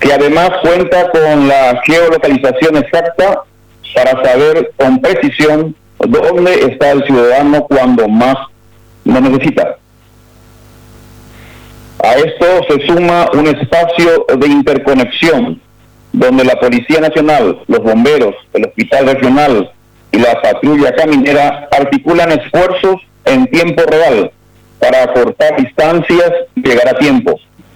y además cuenta con la geolocalización exacta para saber con precisión dónde está el ciudadano cuando más lo necesita. A esto se suma un espacio de interconexión donde la Policía Nacional, los bomberos, el Hospital Regional y la Patrulla Caminera articulan esfuerzos en tiempo real para acortar distancias y llegar a tiempo.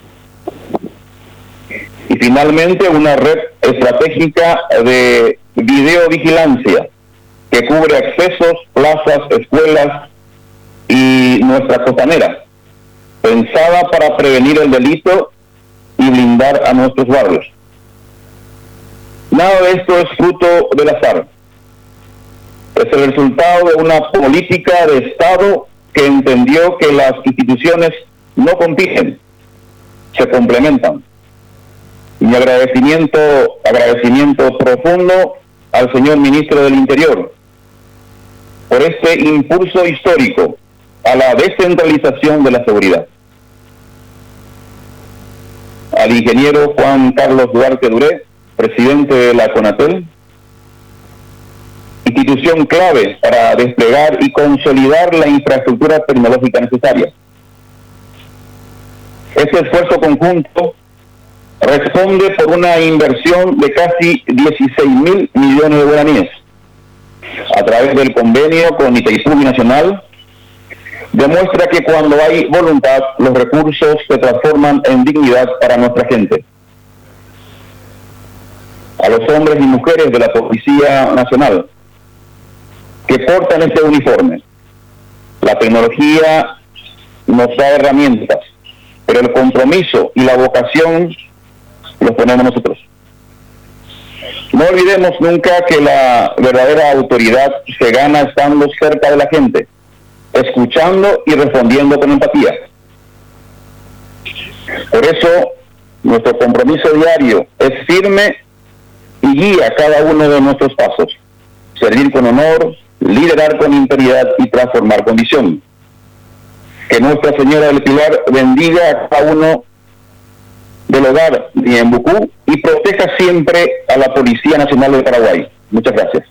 Y finalmente una red estratégica de videovigilancia que cubre accesos, plazas, escuelas y nuestra costanera, pensada para prevenir el delito y blindar a nuestros barrios. Nada de esto es fruto del azar. Es el resultado de una política de Estado que entendió que las instituciones no compiten, se complementan. Mi agradecimiento profundo al señor Ministro del Interior por este impulso histórico a la descentralización de la seguridad. Al ingeniero Juan Carlos Duarte Duré, presidente de la CONATEL, institución clave para desplegar y consolidar la infraestructura tecnológica necesaria. Este esfuerzo conjunto responde por una inversión de casi 16.000 millones de guaraníes a través del convenio con Itaipú Nacional. Demuestra que cuando hay voluntad, los recursos se transforman en dignidad para nuestra gente. A los hombres y mujeres de la Policía Nacional que portan este uniforme, la tecnología nos da herramientas, pero el compromiso y la vocación los ponemos nosotros. No olvidemos nunca que la verdadera autoridad se gana estando cerca de la gente, escuchando y respondiendo con empatía. Por eso, nuestro compromiso diario es firme y guía cada uno de nuestros pasos. Servir con honor, liderar con integridad y transformar con visión. Que Nuestra Señora del Pilar bendiga a cada uno del hogar de Ñembucú y proteja siempre a la Policía Nacional de Paraguay. Muchas gracias.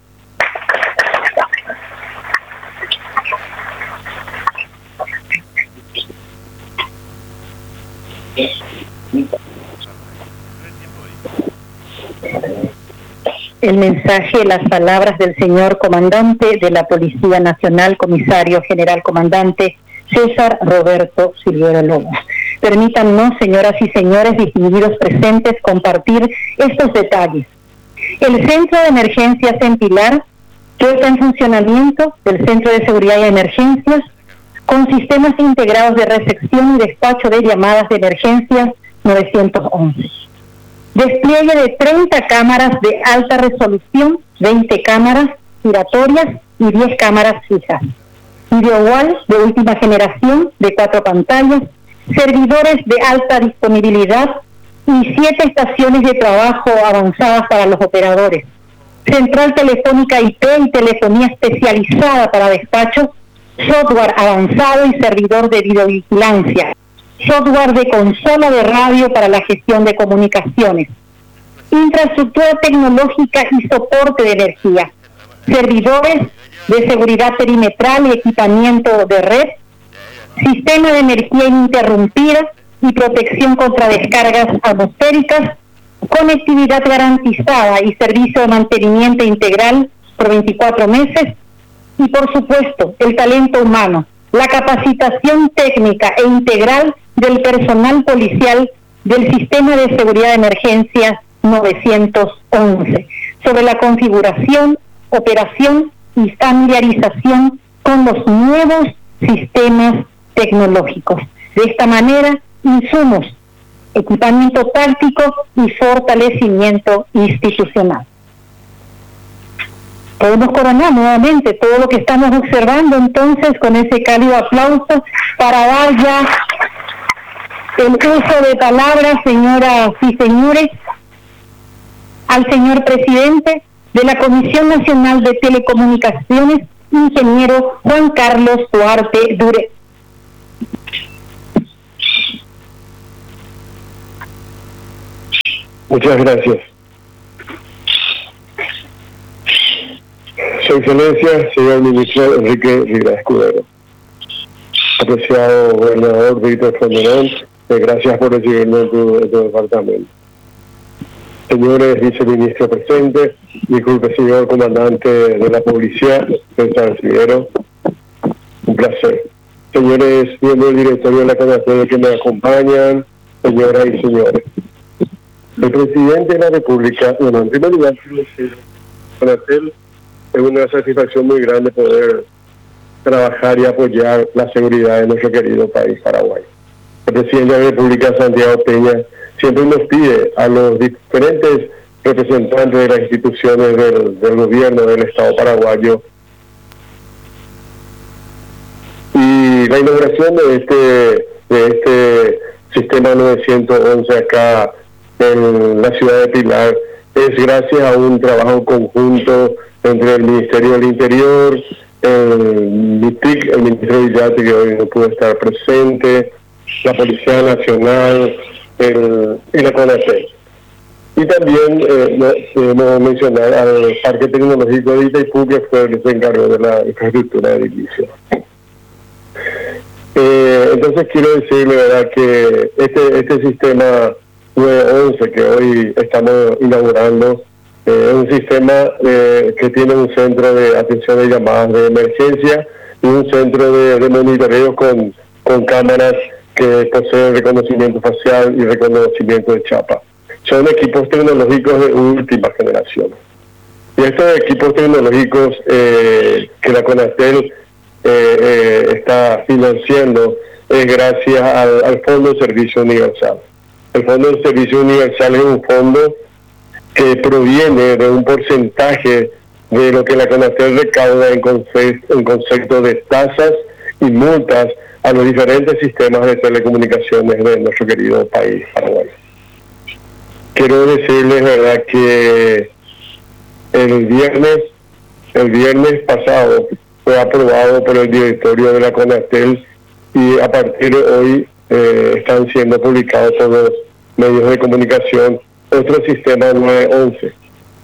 El mensaje, las palabras del señor comandante de la Policía Nacional, comisario general comandante César Roberto Silveira Lobo. Permítannos, señoras y señores distinguidos presentes, compartir estos detalles. El Centro de Emergencias en Pilar, que está en funcionamiento del Centro de Seguridad y Emergencias, con sistemas integrados de recepción y despacho de llamadas de emergencias 911. Despliegue de 30 cámaras de alta resolución, 20 cámaras giratorias y 10 cámaras fijas. Video wall de última generación de 4 pantallas, servidores de alta disponibilidad y 7 estaciones de trabajo avanzadas para los operadores. Central telefónica IP y telefonía especializada para despacho, software avanzado y servidor de videovigilancia. Software de consola de radio para la gestión de comunicaciones, infraestructura tecnológica y soporte de energía, servidores de seguridad perimetral y equipamiento de red, sistema de energía ininterrumpida y protección contra descargas atmosféricas, conectividad garantizada y servicio de mantenimiento integral por 24 meses y, por supuesto, el talento humano, la capacitación técnica e integral del personal policial del Sistema de Seguridad de Emergencias 911 sobre la configuración, operación y familiarización con los nuevos sistemas tecnológicos. De esta manera, insumos, equipamiento táctico y fortalecimiento institucional. Podemos coronar nuevamente todo lo que estamos observando entonces con ese cálido aplauso para dar ya el uso de palabras, señoras y señores, al señor presidente de la Comisión Nacional de Telecomunicaciones, ingeniero Juan Carlos Duarte Duré. Muchas gracias. Su Excelencia, señor Ministro Enrique Rivera Escudero. Apreciado Gobernador Víctor Calderón, gracias por recibirnos en tu departamento. Señores viceministros presentes, disculpe señor comandante de la policía, César Silguero, un placer. Señores miembros del directorio de la CONATEL que me acompañan, señoras y señores. El presidente de la República, bueno, en primer lugar, CONATEL es una satisfacción muy grande poder trabajar y apoyar la seguridad de nuestro querido país, Paraguay. El presidente de la República, Santiago Peña, siempre nos pide a los diferentes representantes de las instituciones del gobierno del Estado paraguayo y la inauguración de este sistema 911 acá en la ciudad de Pilar es gracias a un trabajo conjunto entre el Ministerio del Interior, el MITIC, el ministro Villate, que hoy no pudo estar presente, la Policía Nacional y la CONATEL. Y también debemos mencionar al Parque Tecnológico de Itaipú, que fue el que se encargó de la infraestructura de edilicio. Entonces quiero decirle, ¿verdad?, que este sistema 911 que hoy estamos inaugurando es un sistema que tiene un centro de atención de llamadas de emergencia y un centro de monitoreo con cámaras que poseen reconocimiento facial y reconocimiento de chapa. Son equipos tecnológicos de última generación. Y estos equipos tecnológicos que la CONATEL está financiando es gracias al Fondo de Servicio Universal. El Fondo de Servicio Universal es un fondo que proviene de un porcentaje de lo que la CONATEL recauda en concepto de tasas y multas a los diferentes sistemas de telecomunicaciones de nuestro querido país, Paraguay. Quiero decirles, verdad, que el viernes pasado fue aprobado por el directorio de la CONATEL y a partir de hoy están siendo publicados por los medios de comunicación otro sistema 911,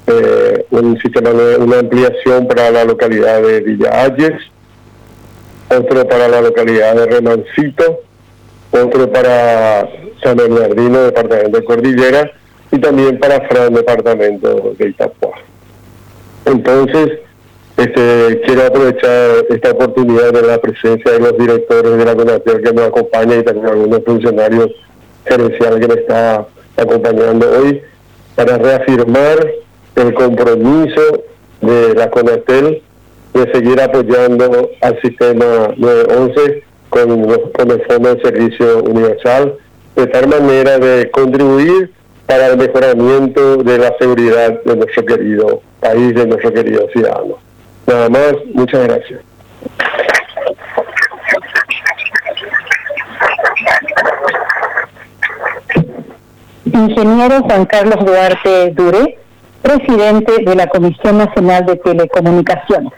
una ampliación para la localidad de Villa Ayes, otro para la localidad de Remancito, otro para San Bernardino, departamento de Cordillera, y también para Fran, departamento de Itapuá. Entonces, quiero aprovechar esta oportunidad de la presencia de los directores de la CONATEL que nos acompañan y también algunos funcionarios gerenciales que me están acompañando hoy para reafirmar el compromiso de la CONATEL de seguir apoyando al sistema 911 con el Fondo de Servicio Universal, de tal manera de contribuir para el mejoramiento de la seguridad de nuestro querido país, de nuestro querido ciudadano. Nada más, muchas gracias. Ingeniero Juan Carlos Duarte Duré, presidente de la Comisión Nacional de Telecomunicaciones.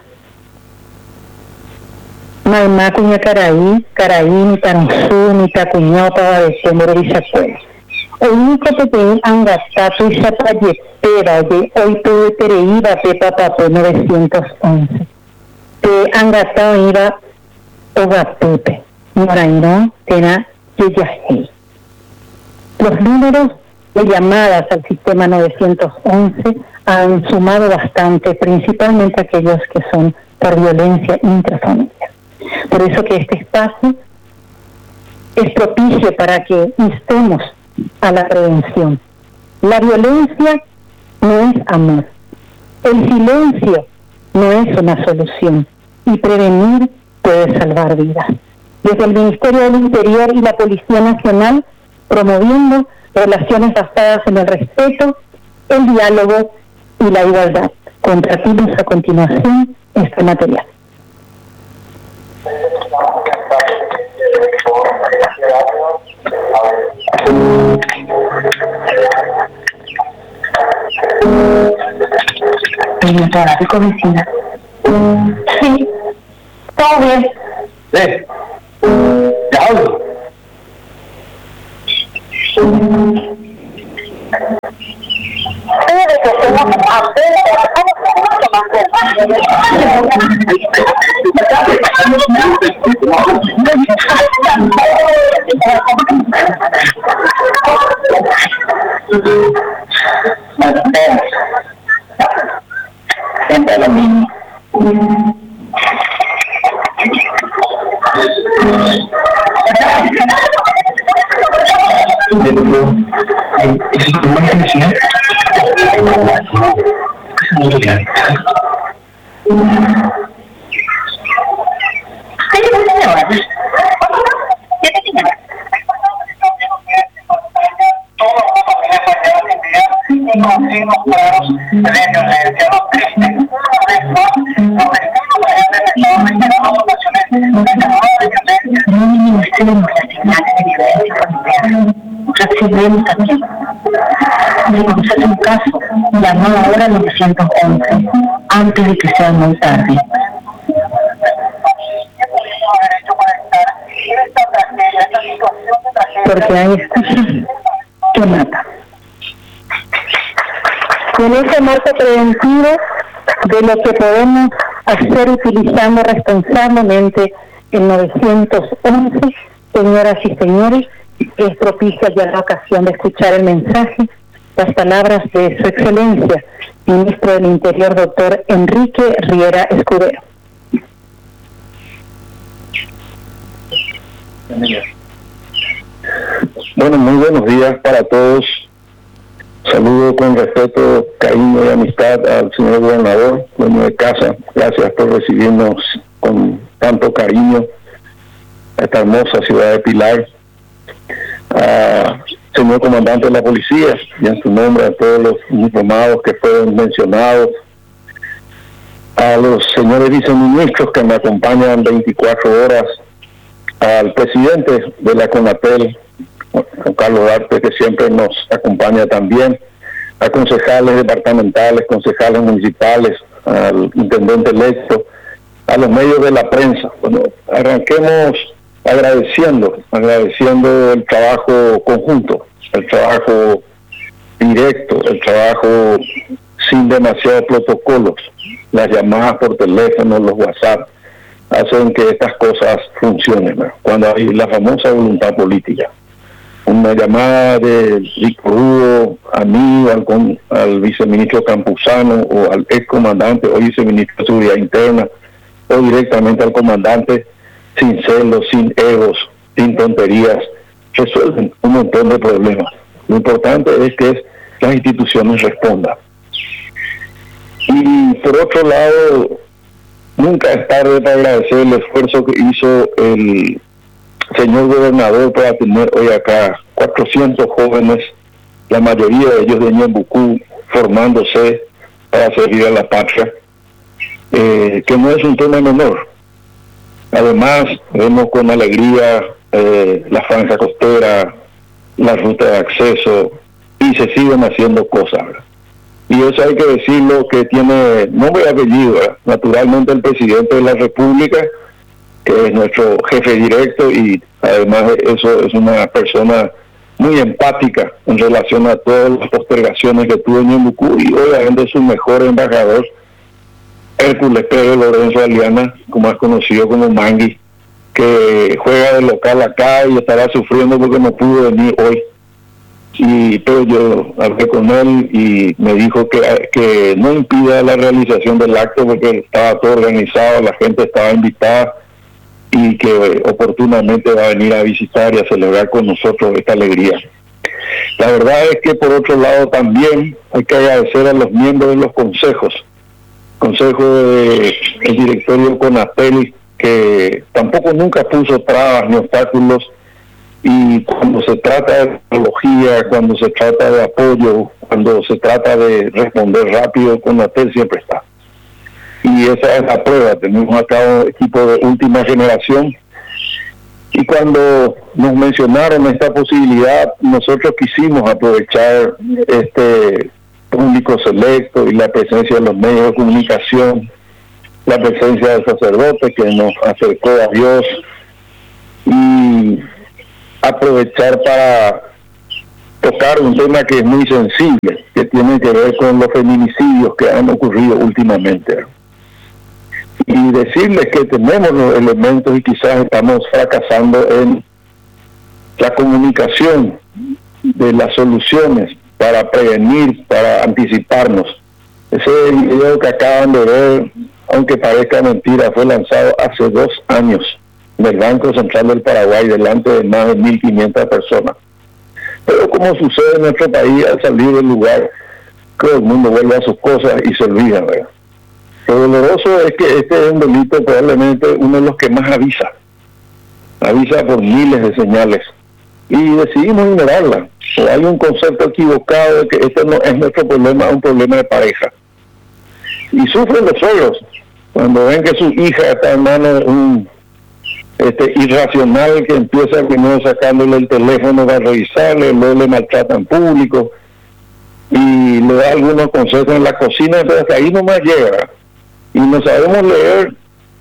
Maimacuña Caraí, ni Tanzú, ni Tacuñota, de Temor y Sacuela. El único que te angatato y zapalletera de hoy tuve tereíba pepa papel 911. Te angatado iba ogatute, moraino, tena yeyajei. Los números de llamadas al sistema 911 han sumado bastante, principalmente aquellos que son por violencia intrafamiliar. Por eso que este espacio es propicio para que instemos a la prevención. La violencia no es amor. El silencio no es una solución. Y prevenir puede salvar vidas. Desde el Ministerio del Interior y la Policía Nacional, promoviendo relaciones basadas en el respeto, el diálogo y la igualdad. Compartimos a continuación este material. ¿Tráfico, vecina? Sí, todo bien. ¿Ya hablo? Recibimos aquí. Vamos a hacer un caso, llamado ahora 911, antes de que sea muy tarde. Porque hay excusas que matan. Con ese marco preventivo de lo que podemos hacer utilizando responsablemente el 911, señoras y señores, es propicia ya la ocasión de escuchar el mensaje, las palabras de Su Excelencia, Ministro del Interior, doctor Enrique Riera Escudero. Bueno, muy buenos días para todos. Saludo con respeto, cariño y amistad al señor gobernador, dueño de casa. Gracias por recibirnos con tanto cariño a esta hermosa ciudad de Pilar. Señor comandante de la policía, y en su nombre a todos los uniformados que fueron mencionados, a los señores viceministros que me acompañan 24 horas, al presidente de la CONAPEL, Juan Carlos Duarte, que siempre nos acompaña también, a concejales departamentales, concejales municipales, al intendente electo, a los medios de la prensa. Bueno, arranquemos agradeciendo el trabajo conjunto, el trabajo directo, el trabajo sin demasiados protocolos. Las llamadas por teléfono, los WhatsApp, hacen que estas cosas funcionen, ¿no? Cuando hay la famosa voluntad política. Una llamada de Rico Rudo a mí, al viceministro Campuzano o al excomandante o viceministro de Seguridad Interna, o directamente al comandante, sin celos, sin egos, sin tonterías, resuelven un montón de problemas. Lo importante es que las instituciones respondan. Y por otro lado, nunca es tarde para agradecer el esfuerzo que hizo el señor gobernador para tener hoy acá 400 jóvenes, la mayoría de ellos de Ñembucú, formándose para servir a la patria, que no es un tema menor. Además, vemos con alegría la franja costera, la ruta de acceso, y se siguen haciendo cosas, ¿verdad? Y eso hay que decirlo, que tiene nombre y apellido, ¿verdad? Naturalmente el presidente de la República, que es nuestro jefe directo, y además eso es una persona muy empática en relación a todas las postergaciones que tuvo en Ñembucú, y obviamente su mejor embajador, Hércules Pedro Lorenzo Aliana, como es conocido como Mangui, que juega de local acá y estará sufriendo porque no pudo venir hoy. Pero yo hablé con él y me dijo que no impida la realización del acto porque estaba todo organizado, la gente estaba invitada y que oportunamente va a venir a visitar y a celebrar con nosotros esta alegría. La verdad es que por otro lado también hay que agradecer a los miembros de los consejos, consejo del directorio CONAPEL, que tampoco nunca puso trabas ni obstáculos, y cuando se trata de tecnología, cuando se trata de apoyo, cuando se trata de responder rápido, CONAPEL siempre está. Y esa es la prueba. Tenemos acá un equipo de última generación, y cuando nos mencionaron esta posibilidad, nosotros quisimos aprovechar este público selecto y la presencia de los medios de comunicación, la presencia del sacerdote que nos acercó a Dios, y aprovechar para tocar un tema que es muy sensible, que que tiene que ver con los feminicidios que han ocurrido últimamente. Y decirles que tenemos los elementos y quizás estamos fracasando en la comunicación de las soluciones para prevenir, para anticiparnos. Ese video que acaban de ver, aunque parezca mentira, fue lanzado hace 2 años en el Banco Central del Paraguay delante de más de 1.500 personas. Pero como sucede en nuestro país, al salir del lugar, todo el mundo vuelve a sus cosas y se olvida, ¿verdad? Lo doloroso es que este es un delito probablemente uno de los que más avisa por miles de señales, y decidimos ignorarla. O hay un concepto equivocado de que este no es nuestro problema, es un problema de pareja. Y sufren los suegros cuando ven que su hija está en manos de un irracional que empieza primero sacándole el teléfono para revisarle, luego le maltrata en público y le da algunos consejos en la cocina, pero hasta ahí nomás llega. Y no sabemos leer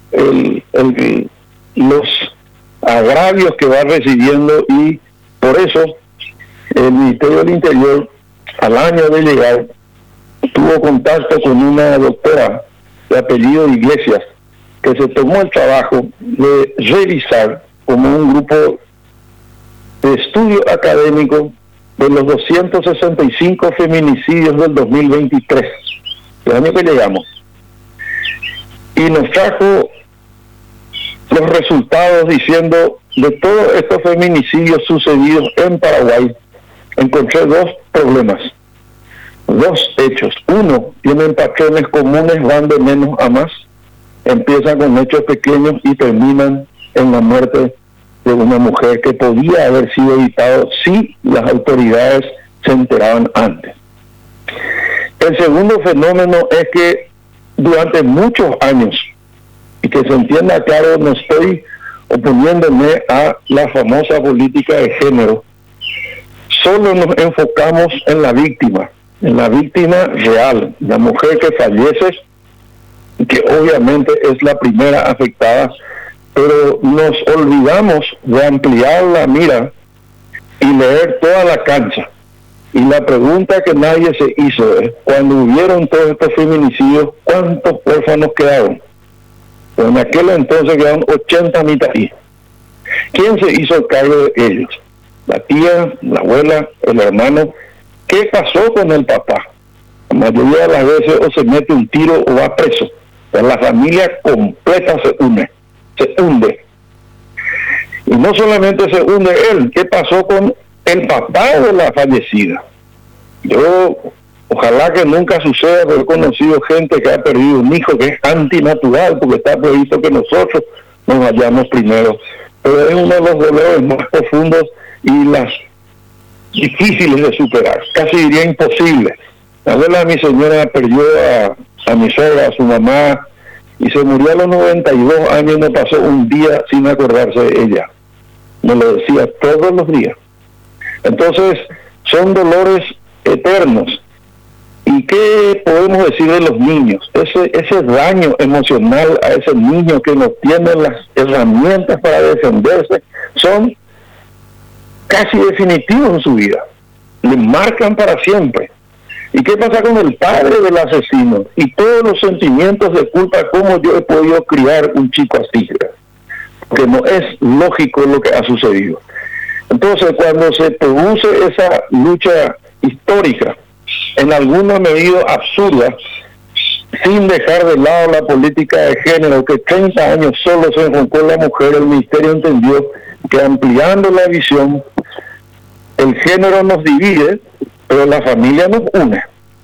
los agravios que va recibiendo, y por eso el Ministerio del Interior, al año de llegar, tuvo contacto con una doctora de apellido Iglesias, que se tomó el trabajo de revisar como un grupo de estudio académico de los 265 feminicidios del 2023, el año que llegamos, y nos trajo los resultados diciendo: de todos estos feminicidios sucedidos en Paraguay, encontré 2 problemas, 2 hechos. Uno, tienen patrones comunes, van de menos a más, empiezan con hechos pequeños y terminan en la muerte de una mujer que podía haber sido evitado si las autoridades se enteraban antes. El segundo fenómeno es que durante muchos años, y que se entienda claro, no estoy oponiéndome a la famosa política de género, solo nos enfocamos en la víctima real, la mujer que fallece, que obviamente es la primera afectada, pero nos olvidamos de ampliar la mira y leer toda la cancha. Y la pregunta que nadie se hizo es: cuando hubieron todos estos feminicidios, ¿cuántos huérfanos quedaron? En aquel entonces quedaron 80 mitades. ¿Quién se hizo cargo de ellos? La tía, la abuela, el hermano. ¿Qué pasó con el papá? La mayoría de las veces o se mete un tiro o va preso. Pero la familia completa se hunde. Y no solamente se hunde él, ¿qué pasó con el papá de la fallecida? Yo, ojalá que nunca suceda, pero he conocido gente que ha perdido un hijo que es antinatural, porque está previsto que nosotros nos vayamos primero. Pero es uno de los dolores más profundos y las difíciles de superar, casi diría imposible. La abuela de mi señora perdió a mi suegra, a su mamá, y se murió a los 92 años, no pasó un día sin acordarse de ella. Me lo decía todos los días. Entonces, son dolores eternos. ¿Y qué podemos decir de los niños? Ese daño emocional a ese niño que no tiene las herramientas para defenderse, son casi definitivos en su vida. Le marcan para siempre. ¿Y qué pasa con el padre del asesino? Y todos los sentimientos de culpa, ¿cómo yo he podido criar un chico así? Porque no es lógico lo que ha sucedido. Entonces, cuando se produce esa lucha histórica, en alguna medida absurda, sin dejar de lado la política de género, que 30 años solo se enfocó en la mujer, el Ministerio entendió que ampliando la visión, el género nos divide, pero la familia nos une.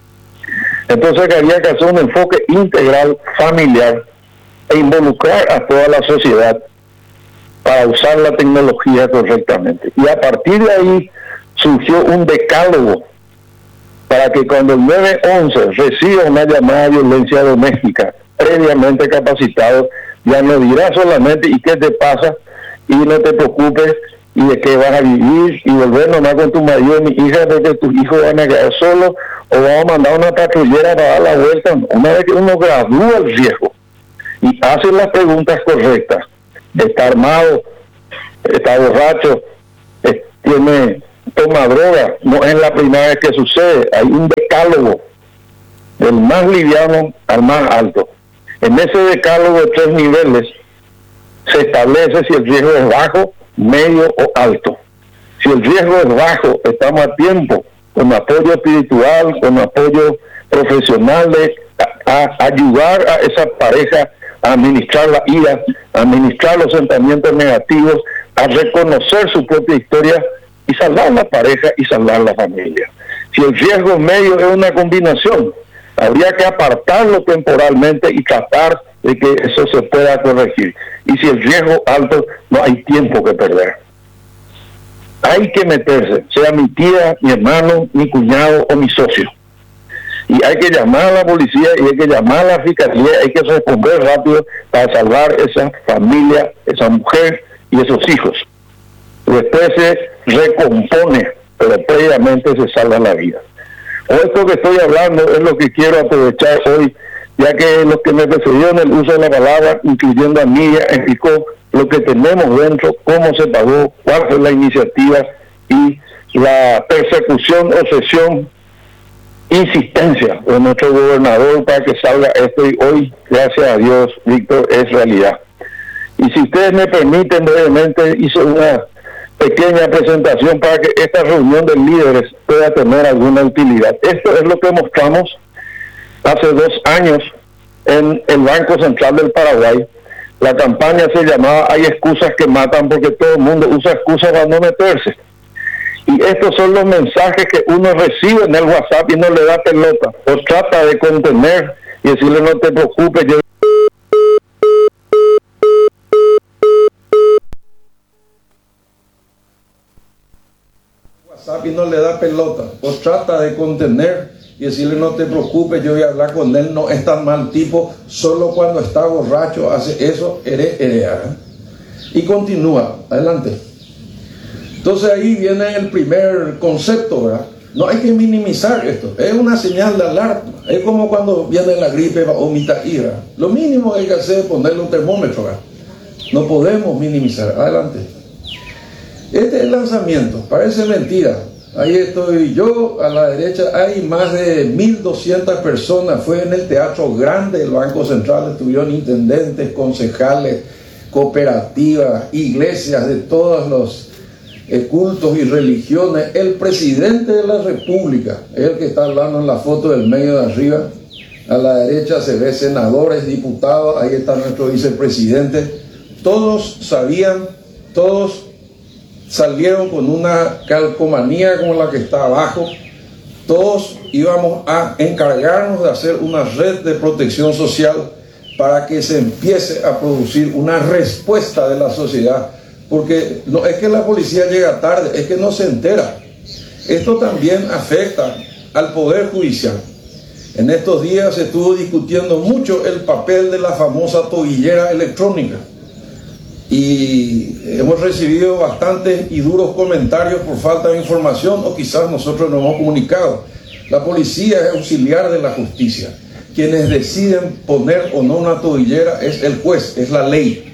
Entonces había que hacer un enfoque integral, familiar, e involucrar a toda la sociedad para usar la tecnología correctamente. Y a partir de ahí surgió un decálogo para que cuando el 911 reciba una llamada de violencia doméstica previamente capacitado, ya no dirá solamente ¿y qué te pasa? Y no te preocupes, y de qué vas a vivir, y volver nomás con tu marido y mi hija, porque tus hijos van a quedar solos, o vamos a mandar una patrullera para dar la vuelta. Una vez que uno gradúa el riesgo y hace las preguntas correctas, está armado, está borracho, tiene toma droga, no es la primera vez que sucede. Hay un decálogo del más liviano al más alto. En ese decálogo de 3 niveles se establece si el riesgo es bajo, medio o alto. Si el riesgo es bajo, estamos a tiempo, con apoyo espiritual, con apoyo profesional, a ayudar a esa pareja a administrar la ira, a administrar los sentimientos negativos, a reconocer su propia historia y salvar la pareja y salvar la familia. Si el riesgo medio es una combinación, habría que apartarlo temporalmente y tratar de que eso se pueda corregir. Y si el riesgo alto, no hay tiempo que perder. Hay que meterse, sea mi tía, mi hermano, mi cuñado o mi socio. Y hay que llamar a la policía y hay que llamar a la fiscalía, hay que responder rápido para salvar esa familia, esa mujer y esos hijos. Después se recompone, pero previamente se salva la vida. Esto que estoy hablando es lo que quiero aprovechar hoy, ya que los que me precedieron el uso de la palabra, incluyendo a mí, explicó lo que tenemos dentro, cómo se pagó, cuál fue la iniciativa y la persecución, obsesión, insistencia de nuestro gobernador para que salga esto, y hoy, gracias a Dios, Víctor, es realidad. Y si ustedes me permiten, brevemente hice una pequeña presentación para que esta reunión de líderes pueda tener alguna utilidad. Esto es lo que mostramos hace 2 años en el Banco Central del Paraguay. La campaña se llamaba "Hay excusas que matan", porque todo el mundo usa excusas para no meterse. Y estos son los mensajes que uno recibe en el WhatsApp y no le da pelota, o trata de contener y decirle "no te preocupes, yo..." WhatsApp y no le da pelota, o trata de contener y decirle "no te preocupes, yo voy a hablar con él, no es tan mal tipo, solo cuando está borracho hace eso, y continúa, adelante. Entonces ahí viene el primer concepto, ¿verdad? No hay que minimizar esto, es una señal de alarma, es como cuando viene la gripe o ira. Lo mínimo que hay que hacer es ponerle un termómetro, ¿verdad? No podemos minimizar, adelante. Este es el lanzamiento, parece mentira. Ahí estoy yo, a la derecha hay más de 1.200 personas, fue en el Teatro Grande del Banco Central, estuvieron intendentes, concejales, cooperativas, iglesias de todos los cultos y religiones, el presidente de la República, es el que está hablando en la foto del medio de arriba, a la derecha se ve senadores, diputados, ahí está nuestro vicepresidente, todos sabían, todos salieron con una calcomanía como la que está abajo, todos íbamos a encargarnos de hacer una red de protección social para que se empiece a producir una respuesta de la sociedad. Porque no es que la policía llega tarde, es que no se entera. Esto también afecta al Poder Judicial. En estos días se estuvo discutiendo mucho el papel de la famosa tobillera electrónica. Y hemos recibido bastantes y duros comentarios por falta de información, o quizás nosotros no hemos comunicado. La policía es auxiliar de la justicia. Quienes deciden poner o no una tobillera es el juez, es la ley.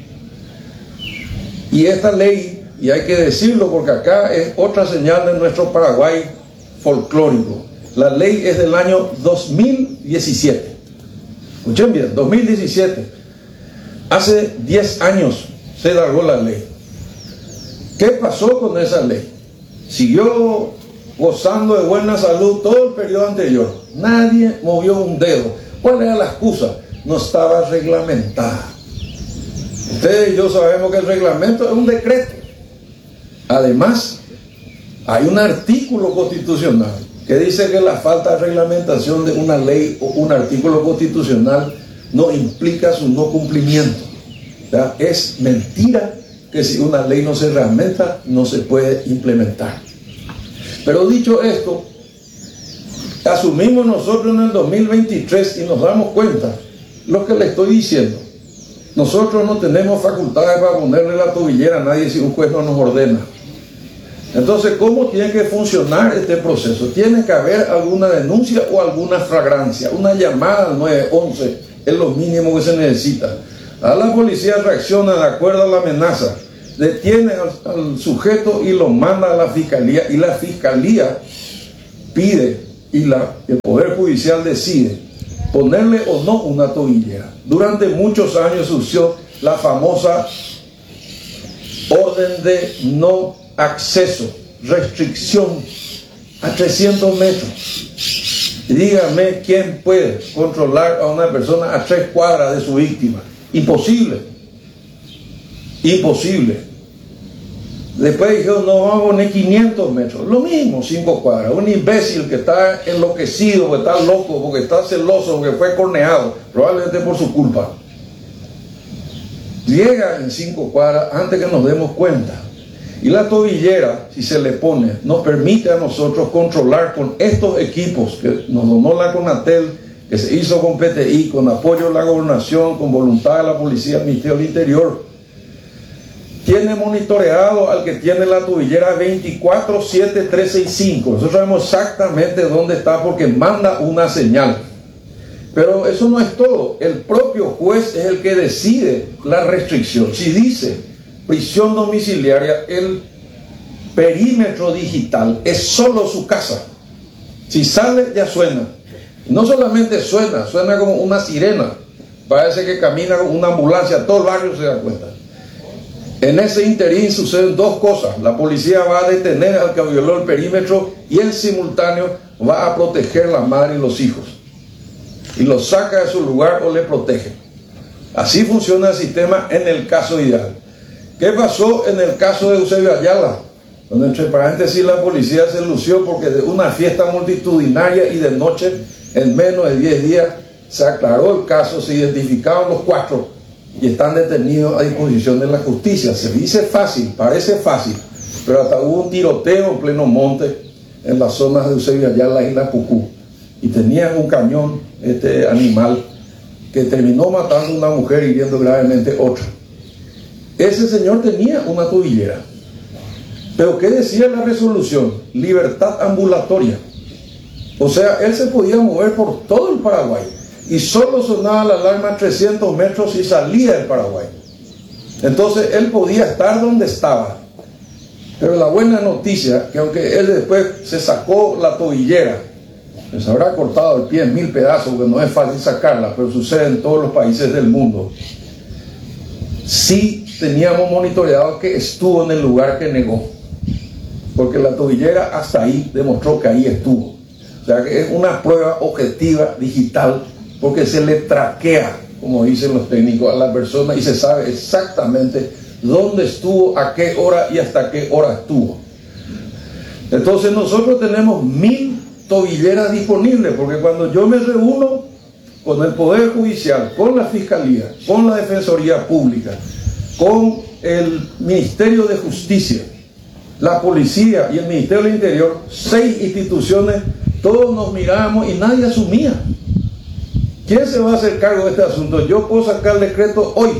Y esta ley, y hay que decirlo porque acá es otra señal de nuestro Paraguay folclórico, la ley es del año 2017. Escuchen bien, 2017. Hace 10 años se largó la ley. ¿Qué pasó con esa ley? Siguió gozando de buena salud todo el periodo anterior. Nadie movió un dedo. ¿Cuál era la excusa? No estaba reglamentada. Ustedes y yo sabemos que el reglamento es un decreto. Además, hay un artículo constitucional que dice que la falta de reglamentación de una ley o un artículo constitucional no implica su no cumplimiento. ¿Verdad? Es mentira que si una ley no se reglamenta, no se puede implementar. Pero dicho esto, asumimos nosotros en el 2023 y nos damos cuenta lo que le estoy diciendo. Nosotros no tenemos facultades para ponerle la tobillera a nadie si un juez no nos ordena. Entonces, ¿cómo tiene que funcionar este proceso? Tiene que haber alguna denuncia o alguna flagrancia. Una llamada al 911 es lo mínimo que se necesita. A la policía reacciona de acuerdo a la amenaza. detienen al sujeto y lo manda a la fiscalía, y la fiscalía pide y el Poder Judicial decide ponerle o no una tobillera. Durante muchos años se usó la famosa orden de no acceso, restricción a 300 metros. Dígame quién puede controlar a una persona a 3 cuadras de su víctima. Imposible. Imposible. Después dijeron, no, vamos a poner 500 metros. Lo mismo, 5 cuadras. Un imbécil que está enloquecido, porque está loco, porque está celoso, porque fue corneado, probablemente por su culpa. Llega en 5 cuadras antes que nos demos cuenta. Y la tobillera, si se le pone, nos permite a nosotros controlar con estos equipos que nos donó la CONATEL, que se hizo con PTI, con apoyo de la gobernación, con voluntad de la policía, del Ministerio del Interior. Tiene monitoreado al que tiene la tobillera 24/7/365. Nosotros sabemos exactamente dónde está porque manda una señal. Pero eso no es todo. El propio juez es el que decide la restricción. Si dice prisión domiciliaria, el perímetro digital es solo su casa. Si sale, ya suena. No solamente suena, suena como una sirena. Parece que camina como una ambulancia, todo el barrio se da cuenta. En ese interín suceden 2 cosas. La policía va a detener al que violó el perímetro y en simultáneo va a proteger a la madre y los hijos. Y los saca de su lugar o le protege. Así funciona el sistema en el caso ideal. ¿Qué pasó en el caso de Eusebio Ayala? Donde, entre paréntesis, la policía se lució porque de una fiesta multitudinaria y de noche, en menos de 10 días, se aclaró el caso, se identificaron los 4 y están detenidos a disposición de la justicia. Se dice fácil, parece fácil, pero hasta hubo un tiroteo en pleno monte en las zonas de Eusebio Ayala y la Pucú. Y tenían un cañón, este animal, que terminó matando a una mujer y hiriendo gravemente otra. Ese señor tenía una tobillera. Pero ¿qué decía la resolución? Libertad ambulatoria. O sea, él se podía mover por todo el Paraguay y solo sonaba la alarma a 300 metros y salía del Paraguay. Entonces él podía estar donde estaba. Pero la buena noticia, que aunque él después se sacó la tobillera, se habrá cortado el pie en 1000 pedazos, porque no es fácil sacarla, pero sucede en todos los países del mundo. Sí teníamos monitoreado que estuvo en el lugar que negó, porque la tobillera hasta ahí demostró que ahí estuvo. O sea que es una prueba objetiva digital, porque se le traquea, como dicen los técnicos, a la persona y se sabe exactamente dónde estuvo, a qué hora y hasta qué hora estuvo. Entonces nosotros tenemos 1000 tobilleras disponibles, porque cuando yo me reúno con el Poder Judicial, con la Fiscalía, con la Defensoría Pública, con el Ministerio de Justicia, la Policía y el Ministerio del Interior, 6 instituciones, todos nos mirábamos y nadie asumía. ¿Quién se va a hacer cargo de este asunto? Yo puedo sacar el decreto hoy.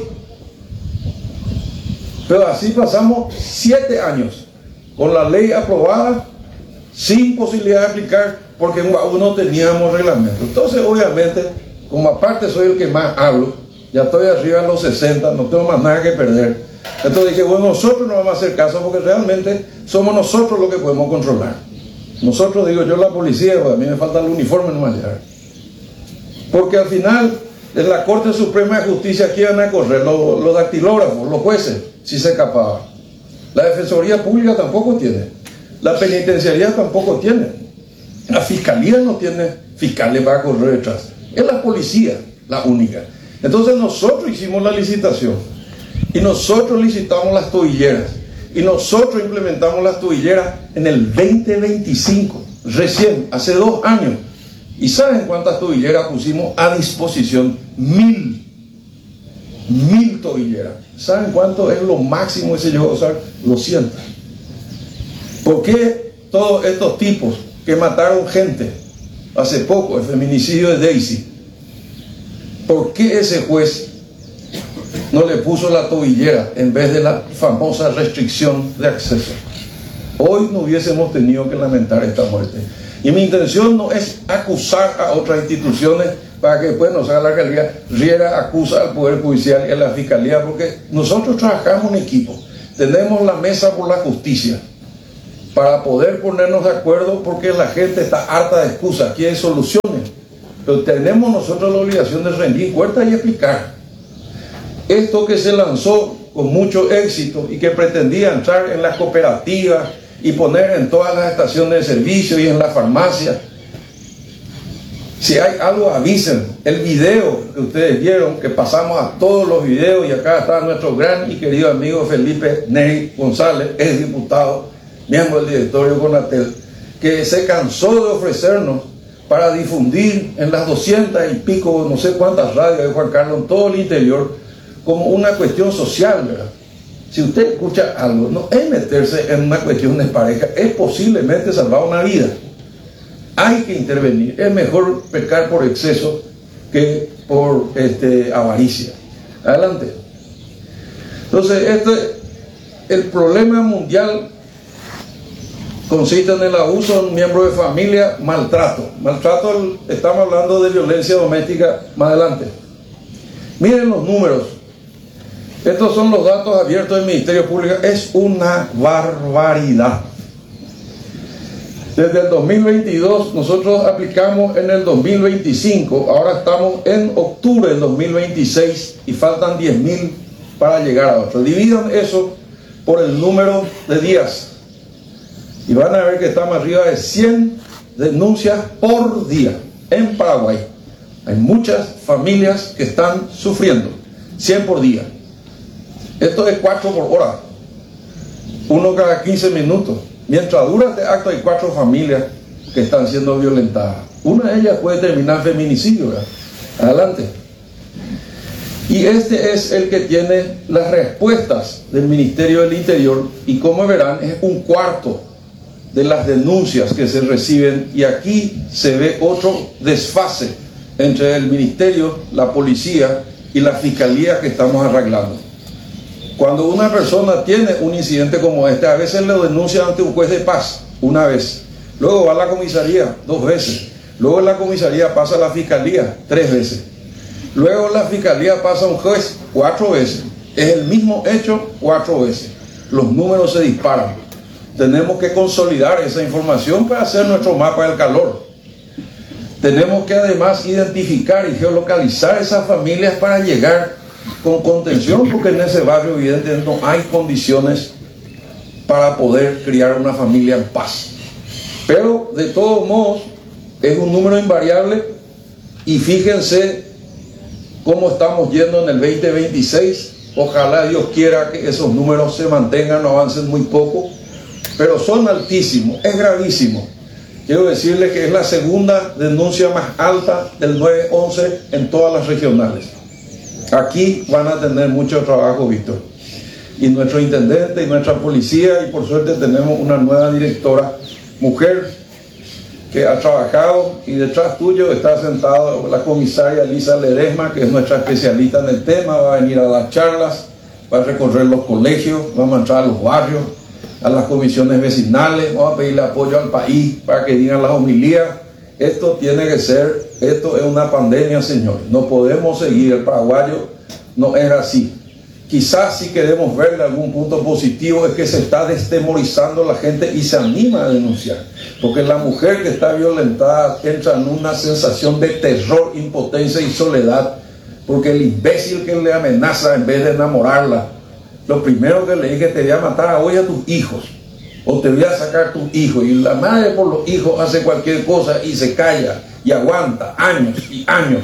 Pero así pasamos 7 años, con la ley aprobada, sin posibilidad de aplicar, porque no teníamos reglamento. Entonces, obviamente, como aparte soy el que más hablo, ya estoy arriba de los 60, no tengo más nada que perder. Entonces dije, bueno, nosotros no vamos a hacer caso porque realmente somos nosotros los que podemos controlar. Nosotros, digo yo, la policía, pues a mí me falta el uniforme nomás ya. Porque al final, en la Corte Suprema de Justicia, aquí van a correr los dactilógrafos, los jueces, si se escapaba. La Defensoría Pública tampoco tiene. La Penitenciaría tampoco tiene. La Fiscalía no tiene fiscales para correr detrás. Es la policía la única. Entonces nosotros hicimos la licitación y nosotros licitamos las tobilleras y nosotros implementamos las tobilleras en el 2025, recién, hace 2 años. ¿Y saben cuántas tobilleras pusimos a disposición? 1000 tobilleras. ¿Saben cuánto es lo máximo que se llegó a usar? 200. ¿Por qué todos estos tipos que mataron gente hace poco, el feminicidio de Daisy, por qué ese juez no le puso la tobillera en vez de la famosa restricción de acceso? Hoy no hubiésemos tenido que lamentar esta muerte. Y mi intención no es acusar a otras instituciones para que después nos haga la realidad. Riera acusa al Poder Judicial y a la Fiscalía porque nosotros trabajamos en equipo. tenemos la mesa por la justicia para poder ponernos de acuerdo, porque la gente está harta de excusas, quiere soluciones, pero tenemos nosotros la obligación de rendir cuentas y explicar. Esto que se lanzó con mucho éxito y que pretendía entrar en las cooperativas y poner en todas las estaciones de servicio y en la farmacia, si hay algo avisen. El video que ustedes vieron, que pasamos a todos los videos, y acá está nuestro gran y querido amigo Felipe Ney González, es diputado, miembro del directorio Conatel, que se cansó de ofrecernos para difundir en las 200 y pico, no sé cuántas radios de Juan Carlos en todo el interior, como una cuestión social, ¿verdad? Si usted escucha algo, no es meterse en una cuestión de pareja, es posiblemente salvar una vida. Hay que intervenir. Es mejor pecar por exceso que por avaricia. Adelante. Entonces, el problema mundial consiste en el abuso de un miembro de familia, maltrato. Maltrato, estamos hablando de violencia doméstica más adelante. Miren los números. Estos son los datos abiertos del Ministerio Público. Es una barbaridad. Desde el 2022, nosotros aplicamos en el 2025, ahora estamos en octubre del 2026 y faltan 10.000 para llegar a otro. Dividan eso por el número de días y van a ver que estamos arriba de 100 denuncias por día en Paraguay. Hay muchas familias que están sufriendo, 100 por día. Esto es 4 por hora, uno cada 15 minutos. Mientras dura este acto, hay 4 familias que están siendo violentadas. Una de ellas puede terminar en feminicidio, ¿verdad? Adelante. Y este es el que tiene las respuestas del Ministerio del Interior, y como verán, es un cuarto de las denuncias que se reciben, y aquí se ve otro desfase entre el Ministerio, la Policía y la Fiscalía que estamos arreglando. Cuando una persona tiene un incidente como este, a veces lo denuncia ante un juez de paz, una vez. Luego va a la comisaría, 2 veces. Luego en la comisaría pasa a la fiscalía, 3 veces. Luego la fiscalía pasa a un juez, 4 veces. Es el mismo hecho, 4 veces. Los números se disparan. Tenemos que consolidar esa información para hacer nuestro mapa del calor. Tenemos que además identificar y geolocalizar esas familias para llegar con contención, porque en ese barrio evidentemente no hay condiciones para poder criar una familia en paz. Pero de todos modos es un número invariable, y fíjense cómo estamos yendo en el 2026. Ojalá Dios quiera que esos números se mantengan, no avancen muy poco, pero son altísimos, es gravísimo. Quiero decirles que es la segunda denuncia más alta del 911 en todas las regionales. Aquí van a tener mucho trabajo, Víctor. Y nuestro intendente y nuestra policía, y por suerte tenemos una nueva directora, mujer, que ha trabajado, y detrás tuyo está sentada la comisaria Lisa Ledesma, que es nuestra especialista en el tema, va a venir a dar charlas, va a recorrer los colegios, vamos a entrar a los barrios, a las comisiones vecinales, vamos a pedirle apoyo al país para que digan las homilías. Esto tiene que ser, esto es una pandemia, señores. No podemos seguir, el paraguayo no es así. Quizás si queremos ver algún punto positivo es que se está destemorizando la gente y se anima a denunciar. Porque la mujer que está violentada entra en una sensación de terror, impotencia y soledad. Porque el imbécil que le amenaza, en vez de enamorarla, lo primero que le dije, te voy a matar hoy a tus hijos, o te voy a sacar tus hijos. Y la madre por los hijos hace cualquier cosa y se calla y aguanta años y años,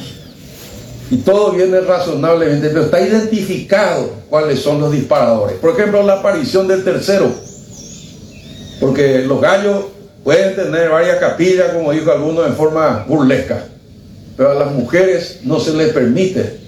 y todo viene razonablemente, pero está identificado cuáles son los disparadores. Por ejemplo, la aparición del tercero, porque los gallos pueden tener varias capillas, como dijo alguno, en forma burlesca, pero a las mujeres no se les permite.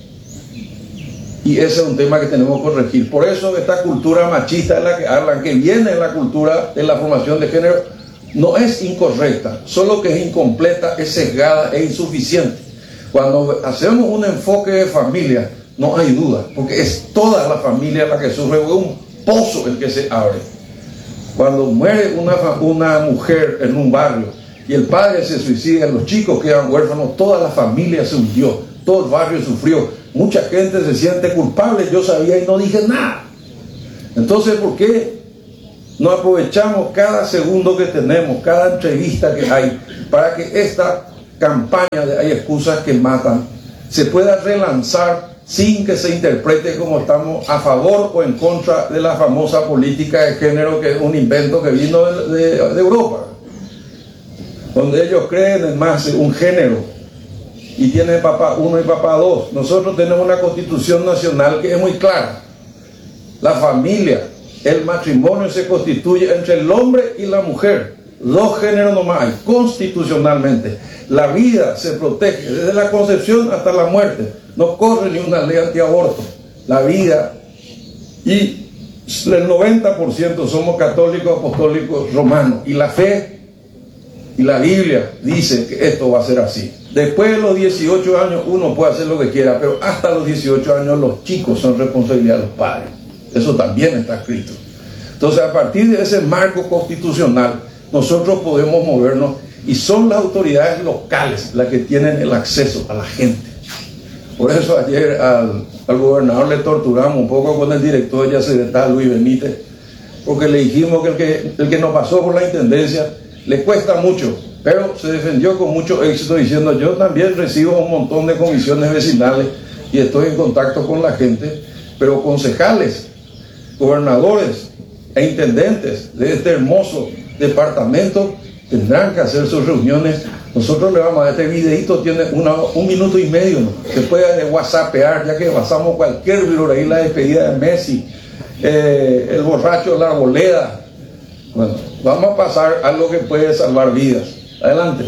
Y ese es un tema que tenemos que corregir. Por eso esta cultura machista de la que hablan, que viene en la cultura de la formación de género, no es incorrecta, solo que es incompleta, es sesgada, es insuficiente. Cuando hacemos un enfoque de familia, no hay duda, porque es toda la familia la que sufre, es un pozo el que se abre. Cuando muere una mujer en un barrio y el padre se suicida, los chicos quedan huérfanos, toda la familia se hundió, todo el barrio sufrió. Mucha gente se siente culpable, yo sabía y no dije nada. Entonces, ¿por qué no aprovechamos cada segundo que tenemos, cada entrevista que hay, para que esta campaña de Hay Excusas que Matan se pueda relanzar sin que se interprete como estamos a favor o en contra de la famosa política de género, que es un invento que vino de Europa, donde ellos creen en más un género y tienen papá 1 y papá 2. Nosotros tenemos una constitución nacional que es muy clara. La familia, el matrimonio se constituye entre el hombre y la mujer. 2 géneros nomás hay, constitucionalmente. La vida se protege desde la concepción hasta la muerte. No corre ni una ley antiaborto. La vida, y el 90% somos católicos, apostólicos, romanos. Y la fe y la Biblia dice que esto va a ser así. Después de los 18 años uno puede hacer lo que quiera, pero hasta los 18 años los chicos son responsabilidad de los padres. Eso también está escrito. Entonces, a partir de ese marco constitucional, nosotros podemos movernos, y son las autoridades locales las que tienen el acceso a la gente. Por eso ayer al gobernador le torturamos un poco con el director de Yacyretá, Luis Benítez, porque le dijimos que el que nos pasó por la intendencia le cuesta mucho, pero se defendió con mucho éxito diciendo: yo también recibo un montón de comisiones vecinales y estoy en contacto con la gente, pero concejales, gobernadores e intendentes de este hermoso departamento tendrán que hacer sus reuniones. Nosotros le vamos a dar este videito, tiene 1 minuto y medio, ¿no? Se puede whatsappear, ya que pasamos cualquier video ahí, la despedida de Messi, el borracho de la arboleda. Bueno, vamos a pasar algo que puede salvar vidas. Adelante.